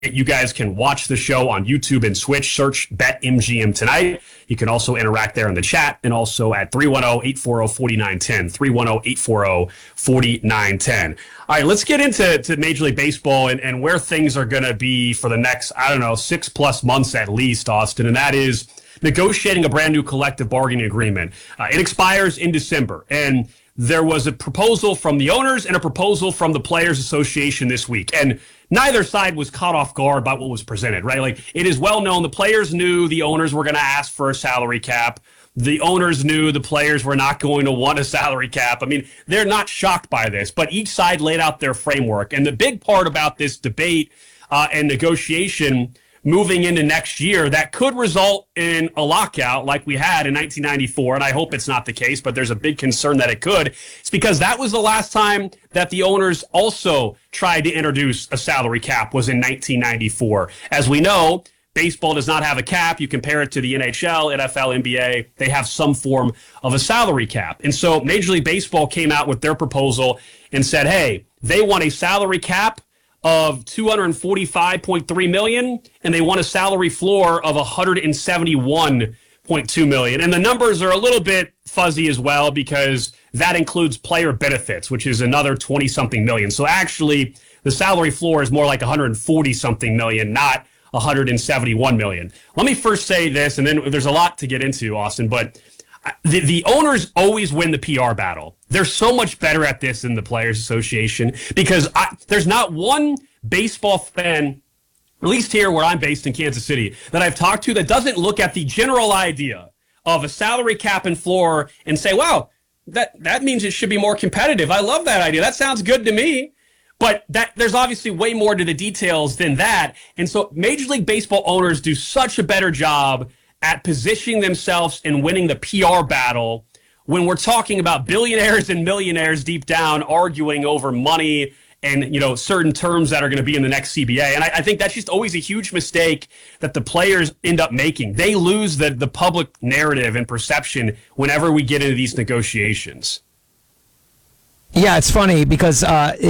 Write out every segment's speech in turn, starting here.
You guys can watch the show on YouTube and Switch. Search BetMGM tonight. You can also interact there in the chat and also at 310-840-4910. 310-840-4910. All right, let's get into Major League Baseball and where things are going to be for the next, 6+ months at least, Austin. And that is negotiating a brand new collective bargaining agreement. It expires in December. And there was a proposal from the owners and a proposal from the Players Association this week. And neither side was caught off guard by what was presented, right? Like, it is well known the players knew the owners were going to ask for a salary cap. The owners knew the players were not going to want a salary cap. I mean, they're not shocked by this, but each side laid out their framework. And the big part about this debate and negotiation moving into next year that could result in a lockout like we had in 1994, and I hope it's not the case, but there's a big concern that it could. It's because that was the last time that the owners also tried to introduce a salary cap, was in 1994. As we know, baseball does not have a cap. You compare it to the NHL, NFL, NBA, they have some form of a salary cap. And so Major League Baseball came out with their proposal and said, hey, they want a salary cap of $245.3 million, and they want a salary floor of $171.2 million. And the numbers are a little bit fuzzy as well because that includes player benefits, which is another 20-something million. So actually, the salary floor is more like 140-something million, not 171 million. Let me first say this, and then there's a lot to get into, Austin, but the owners always win the PR battle. They're so much better at this than the Players Association because there's not one baseball fan, at least here where I'm based in Kansas City, that I've talked to that doesn't look at the general idea of a salary cap and floor and say, wow, that means it should be more competitive. I love that idea. That sounds good to me. But there's obviously way more to the details than that. And so Major League Baseball owners do such a better job at positioning themselves and winning the PR battle when we're talking about billionaires and millionaires deep down arguing over money and, certain terms that are going to be in the next CBA. And I think that's just always a huge mistake that the players end up making. They lose the public narrative and perception whenever we get into these negotiations. Yeah, it's funny because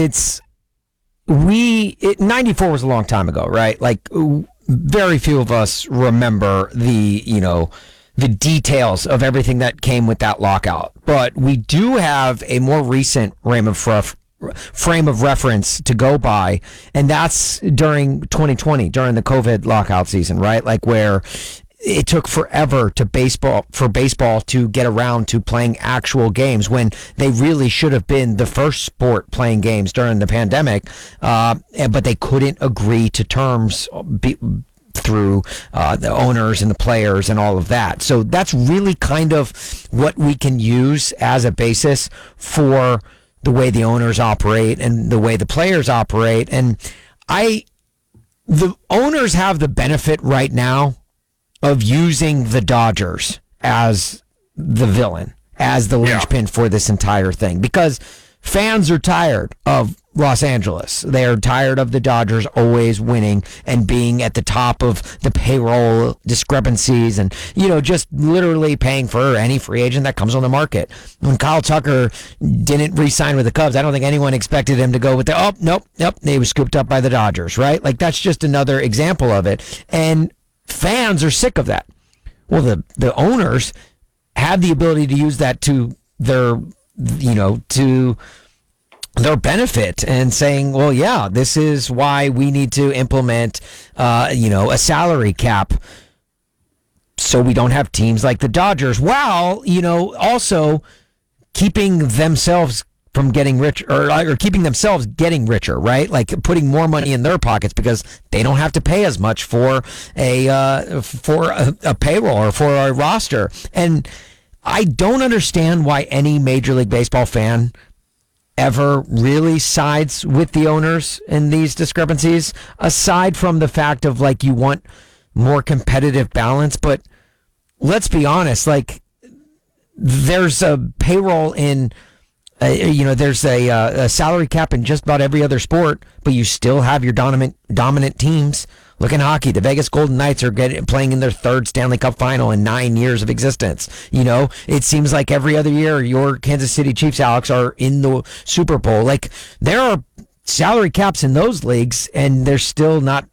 94 was a long time ago, right? Like, very few of us remember the details of everything that came with that lockout. But we do have a more recent frame of reference to go by, and that's during 2020, during the COVID lockout season, right? Like, where it took forever for baseball to get around to playing actual games when they really should have been the first sport playing games during the pandemic, but they couldn't agree to terms through the owners and the players and all of that. So that's really kind of what we can use as a basis for the way the owners operate and the way the players operate. And the owners have the benefit right now of using the Dodgers as the villain, as the linchpin for this entire thing, because fans are tired of Los Angeles. They're tired of the Dodgers always winning and being at the top of the payroll discrepancies and, just literally paying for any free agent that comes on the market. When Kyle Tucker didn't re-sign with the Cubs, I don't think anyone expected him to go with nope, they were scooped up by the Dodgers, right? Like, that's just another example of it. And fans are sick of that. Well, the owners have the ability to use that to their benefit and saying, well, yeah, this is why we need to implement, a salary cap so we don't have teams like the Dodgers, while, also keeping themselves from getting rich or keeping themselves getting richer, right? Like putting more money in their pockets because they don't have to pay as much for a payroll or for a roster. And I don't understand why any Major League Baseball fan ever really sides with the owners in these discrepancies, aside from the fact of, like, you want more competitive balance. But let's be honest, like, there's a payroll in there's a salary cap in just about every other sport, but you still have your dominant teams. Look in hockey, the Vegas Golden Knights are playing in their third Stanley Cup final in 9 years of existence. It seems like every other year your Kansas City Chiefs, Alex, are in the Super Bowl. Like, there are salary caps in those leagues, and they're still not